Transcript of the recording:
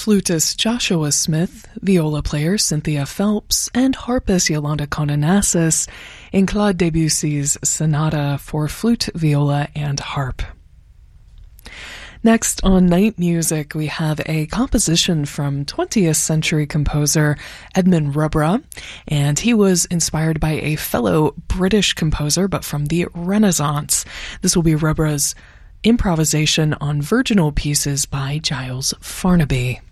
Flutist Joshua Smith, viola player Cynthia Phelps, and harpist Yolanda Kononassis in Claude Debussy's Sonata for Flute, Viola, and Harp. Next on Night Music, we have a composition from 20th century composer Edmund Rubra, and he was inspired by a fellow British composer, but from the Renaissance. This will be Rubra's improvisation on virginal pieces by Giles Farnaby.